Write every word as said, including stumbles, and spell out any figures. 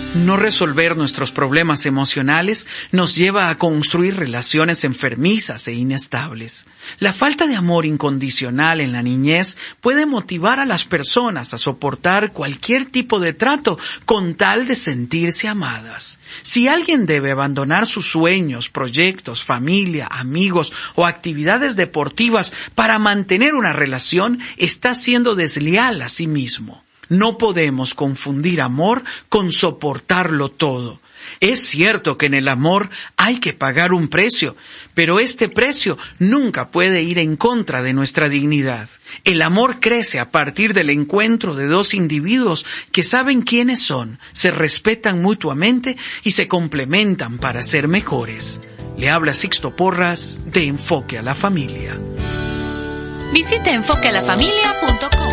No resolver nuestros problemas emocionales nos lleva a construir relaciones enfermizas e inestables. La falta de amor incondicional en la niñez puede motivar a las personas a soportar cualquier tipo de trato con tal de sentirse amadas. Si alguien debe abandonar sus sueños, proyectos, familia, amigos o actividades deportivas para mantener una relación, está siendo desleal a sí mismo. No podemos confundir amor con soportarlo todo. Es cierto que en el amor hay que pagar un precio, pero este precio nunca puede ir en contra de nuestra dignidad. El amor crece a partir del encuentro de dos individuos que saben quiénes son, se respetan mutuamente y se complementan para ser mejores. Le habla Sixto Porras de Enfoque a la Familia. Visite enfoque a la familia punto com.